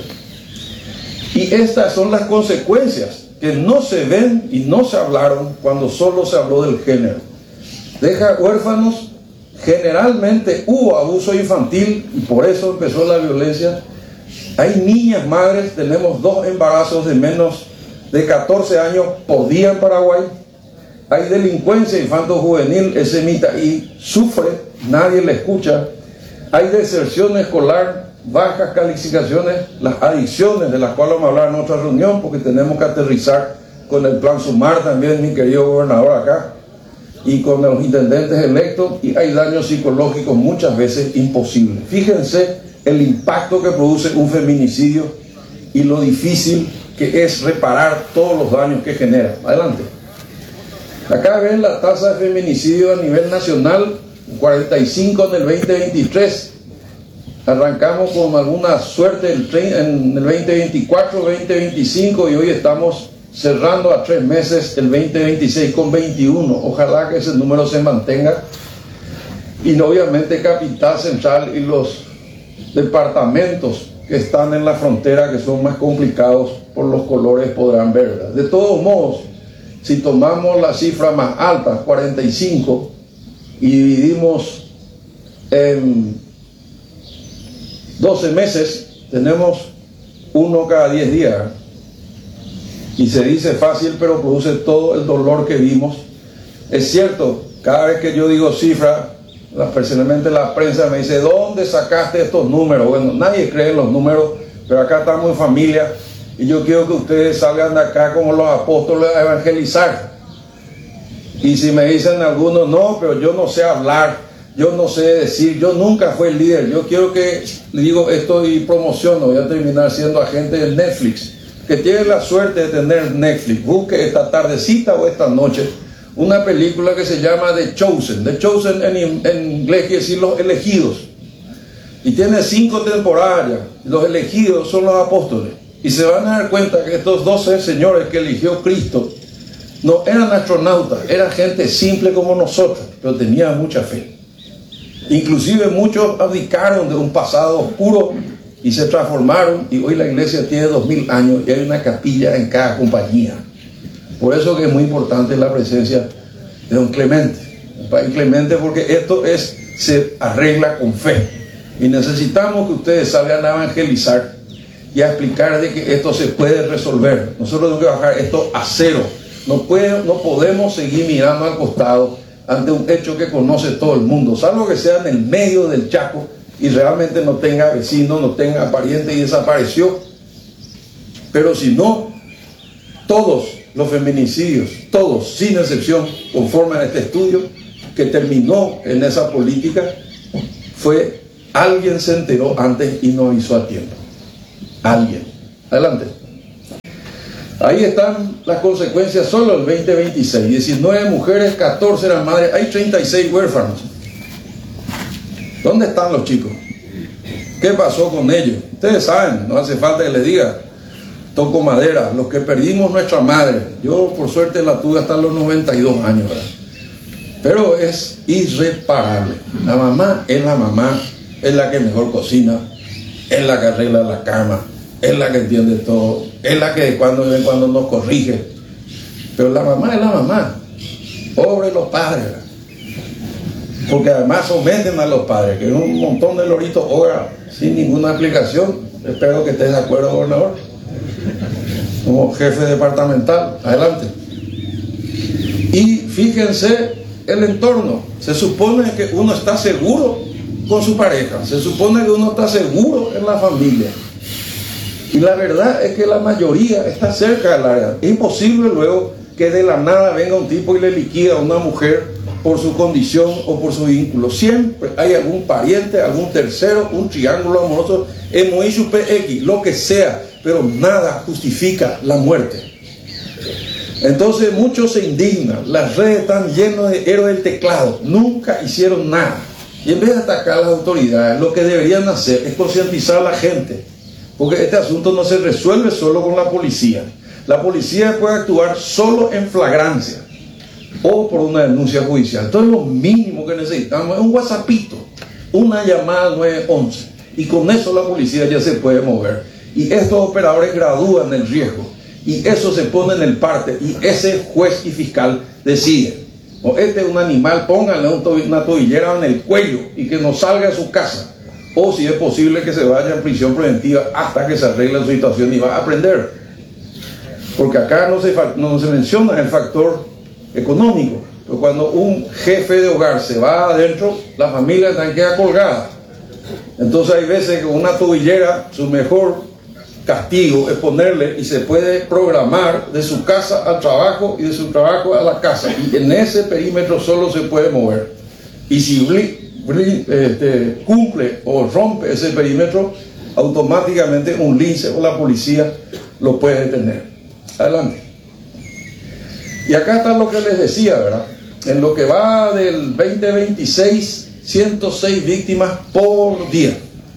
Y estas son las consecuencias que no se ven y no se hablaron cuando solo se habló del género. Deja huérfanos. Generalmente hubo abuso infantil y por eso empezó la violencia. Hay niñas madres, tenemos 2 embarazos de menos de 14 años por día en Paraguay. Hay delincuencia infanto-juvenil, ese MITAI sufre, nadie le escucha. Hay deserción escolar, bajas calificaciones, las adicciones, de las cuales vamos a hablar en otra reunión, porque tenemos que aterrizar con el plan Sumar también, mi querido gobernador acá, y con los intendentes electos. Y hay daños psicológicos muchas veces imposibles. Fíjense el impacto que produce un feminicidio y lo difícil que es reparar todos los daños que genera. Adelante. Acá ven la tasa de feminicidio a nivel nacional, 45 en el 2023. Arrancamos con alguna suerte en el 2024, 2025, y hoy estamos cerrando a 3 meses el 2026 con 21. Ojalá que ese número se mantenga. Y obviamente Capital Central y los departamentos que están en la frontera, que son más complicados por los colores, podrán ver, ¿verdad? De todos modos, si tomamos la cifra más alta, 45, y dividimos en 12 meses, tenemos 1 cada 10 días. Y se dice fácil, pero produce todo el dolor que vimos. Es cierto, cada vez que yo digo cifra, personalmente la prensa me dice: ¿dónde sacaste estos números? Bueno, nadie cree en los números, pero acá estamos en familia y yo quiero que ustedes salgan de acá como los apóstoles a evangelizar. Y si me dicen algunos: no, pero yo no sé hablar, yo no sé decir, yo nunca fui el líder, yo quiero que, le digo esto y promociono, voy a terminar siendo agente de Netflix. Que tiene la suerte de tener Netflix, busque esta tardecita o esta noche una película que se llama The Chosen. The Chosen en inglés quiere decir los elegidos. Y tiene 5 temporadas ya. Los elegidos son los apóstoles. Y se van a dar cuenta que estos 12 señores que eligió Cristo no eran astronautas, eran gente simple como nosotros, pero tenían mucha fe. Inclusive muchos abdicaron de un pasado oscuro y se transformaron, y hoy la iglesia tiene 2000 años y hay una capilla en cada compañía. Por eso que es muy importante la presencia de don Clemente, porque esto se arregla con fe, y necesitamos que ustedes salgan a evangelizar y a explicar de que esto se puede resolver. Nosotros tenemos que bajar esto a cero. No podemos seguir mirando al costado ante un hecho que conoce todo el mundo, salvo que sea en el medio del Chaco y realmente no tenga vecinos, no tenga parientes y desapareció. Pero si no, todos los feminicidios, todos sin excepción, conforme a este estudio, que terminó en esa política fue alguien se enteró antes y no avisó a tiempo. Alguien. Adelante. Ahí están las consecuencias solo el 2026. 19 mujeres, 14 eran madres, hay 36 huérfanos. ¿Dónde están los chicos? ¿Qué pasó con ellos? Ustedes saben, no hace falta que les diga. Toco madera, los que perdimos nuestra madre. Yo por suerte la tuve hasta los 92 años, ¿verdad? Pero es irreparable. La mamá, es la que mejor cocina, es la que arregla la cama, es la que entiende todo, es la que de cuando en cuando nos corrige. Pero la mamá es la mamá. Pobre los padres, ¿verdad? Porque además someten a los padres, que es un montón de loritos ahora sin ninguna explicación. Espero que estés de acuerdo, gobernador. Como jefe departamental, adelante. Y fíjense el entorno. Se supone que uno está seguro con su pareja, se supone que uno está seguro en la familia. Y la verdad es que la mayoría está cerca del área. Es imposible luego que de la nada venga un tipo y le liquida a una mujer por su condición o por su vínculo. Siempre hay algún pariente, algún tercero, un triángulo amoroso, MIXUPX, lo que sea, pero nada justifica la muerte. Entonces muchos se indignan, las redes están llenas de héroes del teclado, nunca hicieron nada. Y en vez de atacar a las autoridades, lo que deberían hacer es concientizar a la gente, porque este asunto no se resuelve solo con la policía. La policía puede actuar solo en flagrancia o por una denuncia judicial. Entonces lo mínimo que necesitamos es un WhatsAppito, una llamada al 911, y con eso la policía ya se puede mover. Y estos operadores gradúan el riesgo, y eso se pone en el parte, y ese juez y fiscal decide. O este es un animal, pónganle una tobillera en el cuello y que no salga de su casa. O si es posible que se vaya en prisión preventiva hasta que se arregle la situación y va a aprender. Porque acá no se menciona el factor económico. Pero cuando un jefe de hogar se va adentro, la familia también queda colgada. Entonces hay veces que una tobillera, su mejor castigo es ponerle, y se puede programar de su casa al trabajo y de su trabajo a la casa, y en ese perímetro solo se puede mover. Y si cumple o rompe ese perímetro, automáticamente un lince o la policía lo puede detener. Adelante. Y acá está lo que les decía, ¿verdad? En lo que va del 2026, 106 víctimas por día.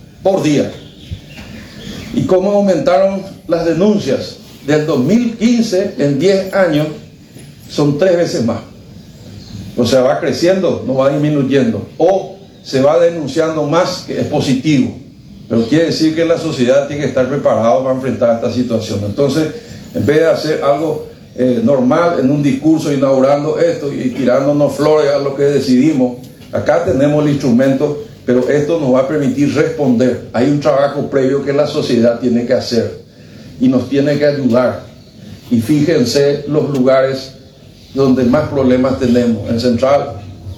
Y cómo aumentaron las denuncias del 2015 en 10 años, son 3 veces más. O sea, va creciendo, no va disminuyendo, o se va denunciando más, que es positivo, pero quiere decir que la sociedad tiene que estar preparada para enfrentar esta situación. Entonces, en vez de hacer algo normal en un discurso inaugurando esto y tirándonos flores a lo que decidimos, acá tenemos el instrumento, pero esto nos va a permitir responder. Hay un trabajo previo que la sociedad tiene que hacer y nos tiene que ayudar. Y fíjense los lugares donde más problemas tenemos: en Central,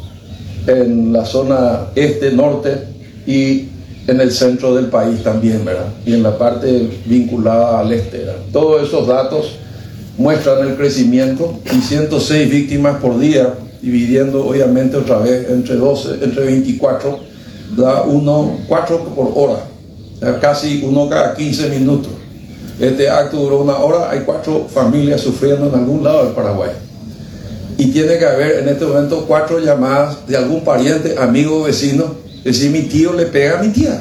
en la zona este, norte y en el centro del país también, ¿verdad? Y en la parte vinculada al este, ¿verdad? Todos esos datos muestran el crecimiento, y 106 víctimas por día, dividiendo obviamente otra vez entre 24, da 4 por hora, casi uno cada 15 minutos. Este acto duró 1 hora, hay 4 familias sufriendo en algún lado del Paraguay. Y tiene que haber en este momento 4 llamadas de algún pariente, amigo o vecino, decir: mi tío le pega a mi tía.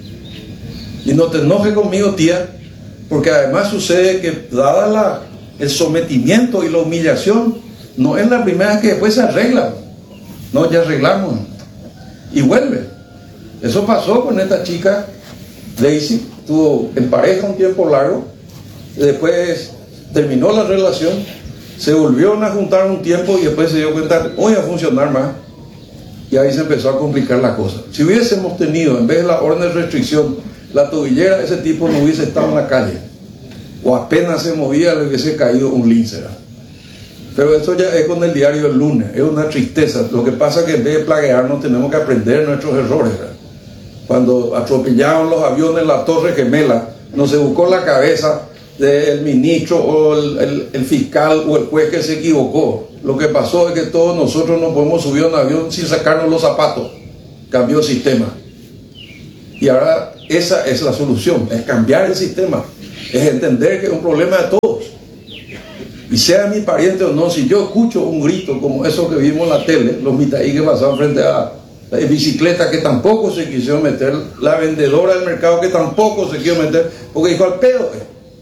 Y no te enojes conmigo, tía, porque además sucede que dada el sometimiento y la humillación, no es la primera vez que después se arregla. No, ya arreglamos. Y vuelve. Eso pasó con esta chica, Daisy, estuvo en pareja un tiempo largo, después terminó la relación, se volvieron a juntar un tiempo y después se dio cuenta, voy a funcionar más, y ahí se empezó a complicar la cosa. Si hubiésemos tenido, en vez de la orden de restricción, la tobillera, ese tipo no hubiese estado en la calle, o apenas se movía, le hubiese caído un lince. Pero esto ya es con el diario del lunes, es una tristeza. Lo que pasa es que en vez de plaguearnos tenemos que aprender nuestros errores, ¿verdad? Cuando atropellaron los aviones en la Torre Gemela, no se buscó la cabeza del ministro o el fiscal o el juez que se equivocó. lo que pasó es que todos nosotros no podemos subir a un avión sin sacarnos los zapatos. Cambió el sistema. Y ahora esa es la solución, es cambiar el sistema, es entender que es un problema de todos. Y sea mi pariente o no, si yo escucho un grito como eso que vimos en la tele, los mitaí que pasaban frente a la bicicleta que tampoco se quisieron meter, la vendedora del mercado que tampoco se quiso meter, porque dijo al pedo,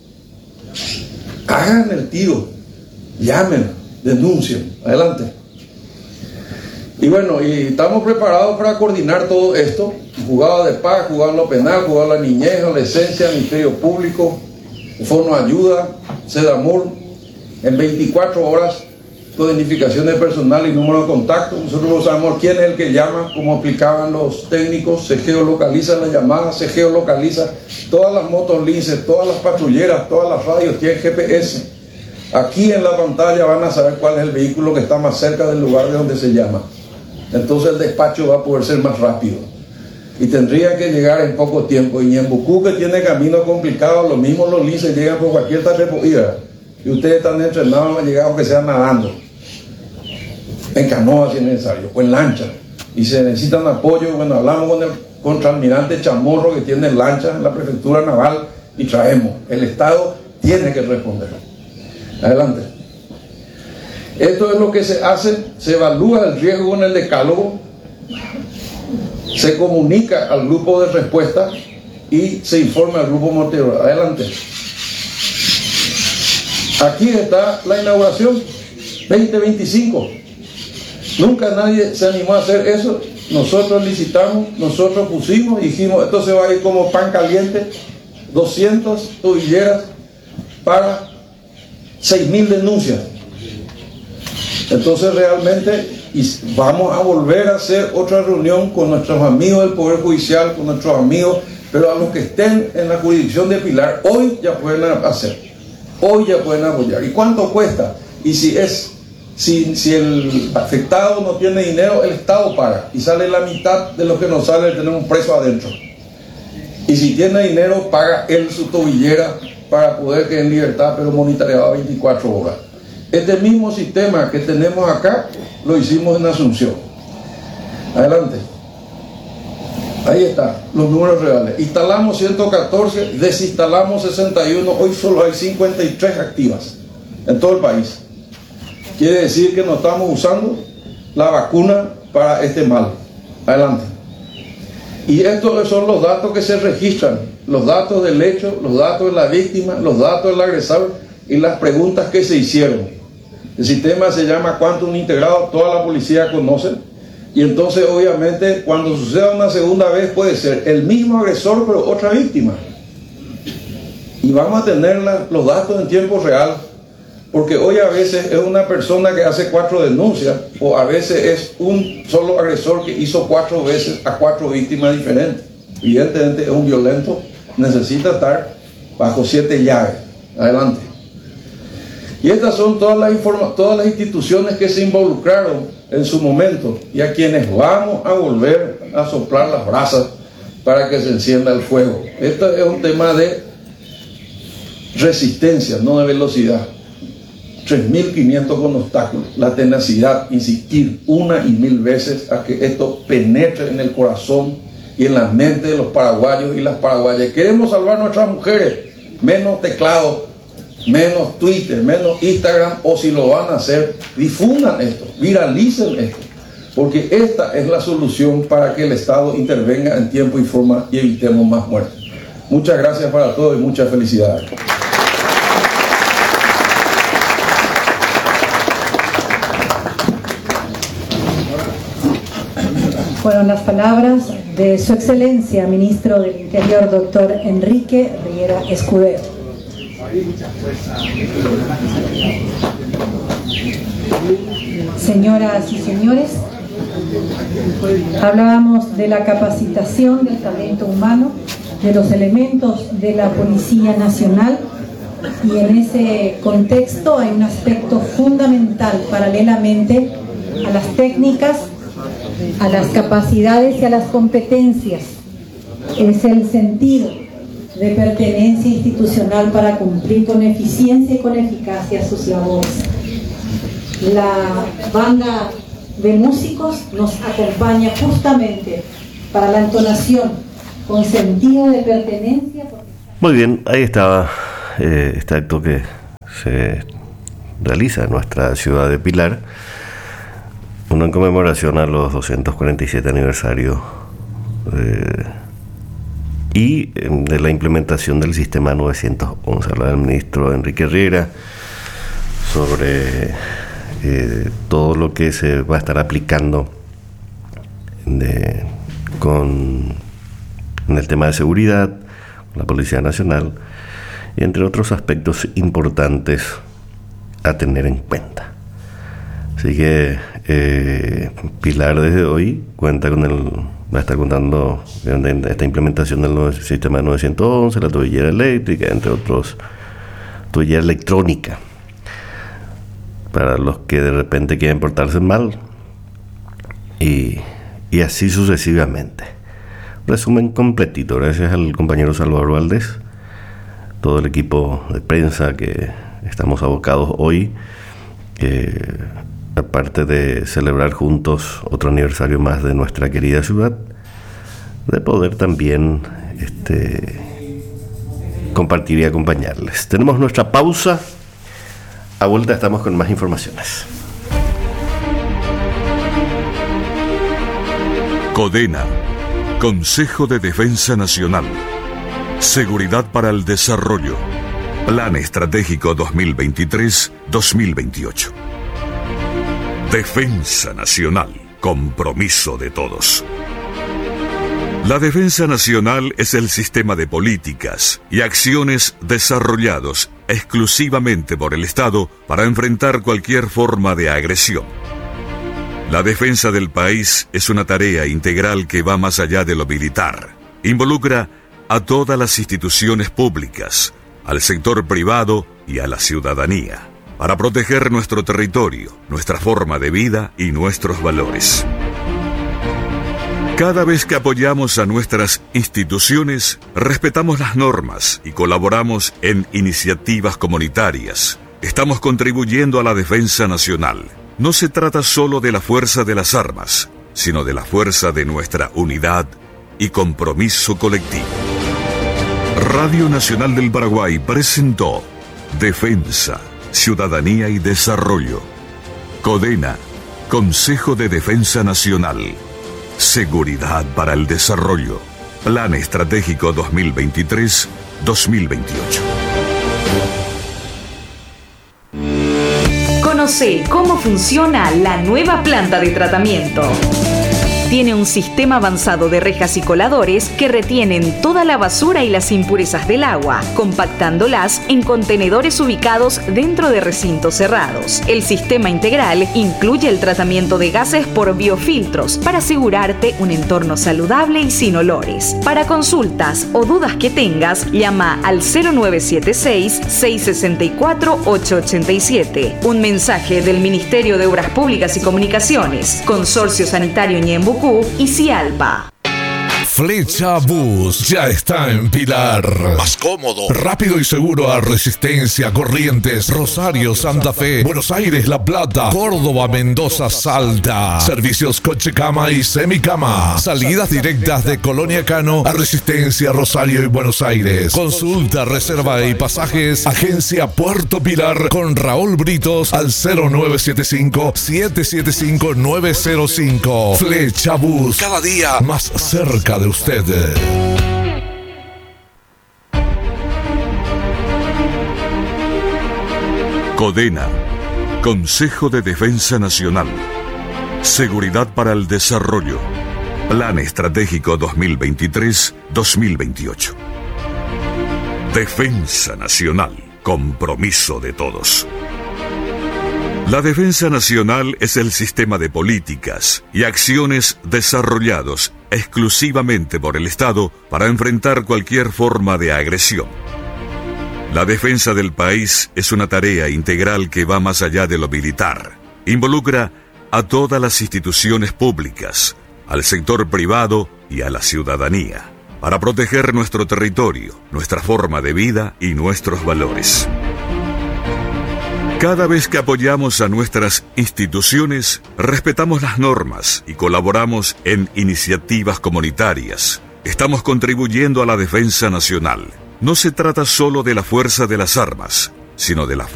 hagan el tiro, llamen, denuncien, adelante. Y bueno, y estamos preparados para coordinar todo esto, juzgado de paz, juzgado en lo penal, juzgado en la niñez, adolescencia, Ministerio Público, Fondo de Ayuda, Sedamur, en 24 horas, identificación de personal y número de contacto. Nosotros no sabemos quién es el que llama, como explicaban los técnicos, se geolocaliza la llamada, se geolocaliza todas las motolinces, todas las patrulleras, todas las radios tienen GPS. Aquí en la pantalla van a saber cuál es el vehículo que está más cerca del lugar de donde se llama. Entonces el despacho va a poder ser más rápido y tendría que llegar en poco tiempo. Y Ñembucú, que tiene caminos complicados, lo mismo los linces llegan por cualquier tarrepoída y ustedes están entrenados a llegar aunque sea nadando, en canoa si es necesario, o en lancha, y se necesitan apoyo. Bueno, hablamos con el contraalmirante Chamorro, que tiene lancha en la prefectura naval, y traemos. El Estado tiene que responder. Adelante. Esto es lo que se hace, se evalúa el riesgo en el decálogo, se comunica al grupo de respuesta y se informa al grupo Montero. Adelante. Aquí está la inauguración 2025. Nunca nadie se animó a hacer eso. Nosotros licitamos, nosotros pusimos y dijimos, esto se va a ir como pan caliente, 200 tobilleras para 6.000 denuncias. Entonces realmente vamos a volver a hacer otra reunión con nuestros amigos del Poder Judicial, con nuestros amigos, pero a los que estén en la jurisdicción de Pilar, hoy ya pueden hacer, hoy ya pueden apoyar. ¿Y cuánto cuesta? Y si el afectado no tiene dinero, el Estado paga y sale la mitad de lo que nos sale de tener un preso adentro. Y si tiene dinero, paga él su tobillera para poder quedar en libertad, pero monitoreado 24 horas. Este mismo sistema que tenemos acá lo hicimos en Asunción. Adelante. Ahí está, los números reales. Instalamos 114, desinstalamos 61, hoy solo hay 53 activas en todo el país. Quiere decir que no estamos usando la vacuna para este mal. Adelante. Y estos son los datos que se registran, los datos del hecho, los datos de la víctima, los datos del agresor y las preguntas que se hicieron. El sistema se llama Quantum Integrado, toda la policía conoce, y entonces obviamente cuando suceda una segunda vez puede ser el mismo agresor pero otra víctima. Y vamos a tener los datos en tiempo real, porque hoy a veces es una persona que hace 4 denuncias, o a veces es un solo agresor que hizo 4 veces a 4 víctimas diferentes. Evidentemente es un violento, necesita estar bajo 7 llaves. Adelante. Y estas son todas las instituciones que se involucraron en su momento y a quienes vamos a volver a soplar las brasas para que se encienda el fuego. Esto es un tema de resistencia, no de velocidad. 3.500 con obstáculos, la tenacidad, insistir una y mil veces a que esto penetre en el corazón y en la mente de los paraguayos y las paraguayas. Queremos salvar a nuestras mujeres, menos teclado, menos Twitter, menos Instagram, o si lo van a hacer, difundan esto, viralicen esto, porque esta es la solución para que el Estado intervenga en tiempo y forma y evitemos más muertes. Muchas gracias para todos y muchas felicidades. Fueron las palabras de Su Excelencia, Ministro del Interior, doctor Enrique Riera Escudero. Señoras y señores, hablábamos de la capacitación del talento humano, de los elementos de la Policía Nacional, y en ese contexto hay un aspecto fundamental paralelamente a las técnicas, a las capacidades y a las competencias. Es el sentido de pertenencia institucional para cumplir con eficiencia y con eficacia sus labores. La banda de músicos nos acompaña justamente para la entonación con sentido de pertenencia. Muy bien, ahí estaba este acto que se realiza en nuestra ciudad de Pilar, uno en conmemoración a los 247 aniversarios y de la implementación del sistema 911. Hablaba el ministro Enrique Riera sobre todo lo que se va a estar aplicando con el tema de seguridad, la Policía Nacional, y entre otros aspectos importantes a tener en cuenta. Así que Pilar desde hoy va a estar contando esta implementación del nuevo sistema 911, la tobillera eléctrica, entre otros, tobillera electrónica, para los que de repente quieren portarse mal, y así sucesivamente. Resumen completito, gracias al compañero Salvador Valdés, todo el equipo de prensa que estamos abocados hoy, aparte de celebrar juntos otro aniversario más de nuestra querida ciudad, de poder también compartir y acompañarles. Tenemos nuestra pausa. A vuelta estamos con más informaciones. CODENA, Consejo de Defensa Nacional. Seguridad para el Desarrollo. Plan Estratégico 2023-2028. Defensa Nacional. Compromiso de todos. La defensa nacional es el sistema de políticas y acciones desarrollados exclusivamente por el Estado para enfrentar cualquier forma de agresión. La defensa del país es una tarea integral que va más allá de lo militar. Involucra a todas las instituciones públicas, al sector privado y a la ciudadanía, para proteger nuestro territorio, nuestra forma de vida y nuestros valores. Cada vez que apoyamos a nuestras instituciones, respetamos las normas y colaboramos en iniciativas comunitarias. Estamos contribuyendo a la defensa nacional. No se trata solo de la fuerza de las armas, sino de la fuerza de nuestra unidad y compromiso colectivo. Radio Nacional del Paraguay presentó Defensa, Ciudadanía y Desarrollo. CODENA, Consejo de Defensa Nacional. Seguridad para el Desarrollo. Plan Estratégico 2023-2028. Conoce cómo funciona la nueva planta de tratamiento. Tiene un sistema avanzado de rejas y coladores que retienen toda la basura y las impurezas del agua, compactándolas en contenedores ubicados dentro de recintos cerrados. El sistema integral incluye el tratamiento de gases por biofiltros para asegurarte un entorno saludable y sin olores. Para consultas o dudas que tengas, llama al 0976-664-887. Un mensaje del Ministerio de Obras Públicas y Comunicaciones, Consorcio Sanitario Ñembucú y Cialpa. Flecha Bus ya está en Pilar. Más cómodo, rápido y seguro a Resistencia, Corrientes, Rosario, Santa Fe, Buenos Aires, La Plata, Córdoba, Mendoza, Salta. Servicios coche cama y semicama. Salidas directas de Colonia Cano a Resistencia, Rosario y Buenos Aires. Consulta, reserva y pasajes. Agencia Puerto Pilar con Raúl Britos al 0975-775-905. Flecha Bus, cada día más cerca de usted. CODENA, Consejo de Defensa Nacional. Seguridad para el Desarrollo. Plan Estratégico 2023-2028. Defensa Nacional. Compromiso de todos. La defensa nacional es el sistema de políticas y acciones desarrollados exclusivamente por el Estado para enfrentar cualquier forma de agresión. La defensa del país es una tarea integral que va más allá de lo militar. Involucra a todas las instituciones públicas, al sector privado y a la ciudadanía, para proteger nuestro territorio, nuestra forma de vida y nuestros valores. Cada vez que apoyamos a nuestras instituciones, respetamos las normas y colaboramos en iniciativas comunitarias. Estamos contribuyendo a la defensa nacional. No se trata solo de la fuerza de las armas, sino de la fuerza